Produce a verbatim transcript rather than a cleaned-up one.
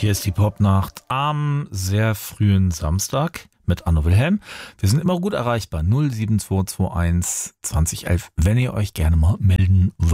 Hier ist die Popnacht am sehr frühen Samstag mit Anno Wilhelm. Wir sind immer gut erreichbar. null sieben zwei zwei eins zwanzig elf, wenn ihr euch gerne mal melden wollt.